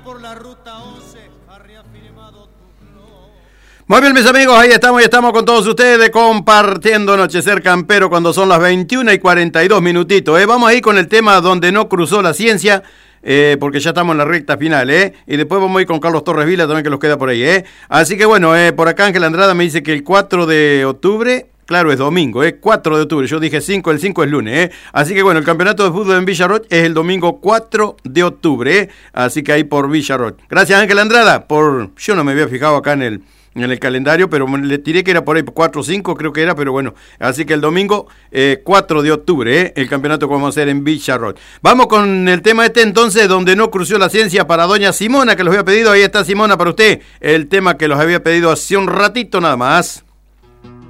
Muy bien, mis amigos, ahí estamos con todos ustedes compartiendo Anochecer Campero cuando son las 21:42 minutitos. Vamos a ir con el tema donde no cruzó la ciencia, porque ya estamos en la recta final, y después vamos a ir con Carlos Torres Vila también, que nos queda por ahí, Así que bueno, por acá Ángel Andrada me dice que el 4 de octubre... Claro, es domingo, 4 de octubre. Yo dije 5, el 5 es lunes, Así que bueno, el campeonato de fútbol en Villarroch es el domingo 4 de octubre, Así que ahí por Villarroch. Gracias, Ángel Andrada, yo no me había fijado acá en el calendario, pero le tiré que era por ahí 4 o 5, creo que era, pero bueno. Así que el domingo 4 de octubre, el campeonato que vamos a hacer en Villarroch. Vamos con el tema entonces, donde no cruzó la ciencia, para doña Simona, que los había pedido. Ahí está Simona para usted, el tema que los había pedido hace un ratito nada más.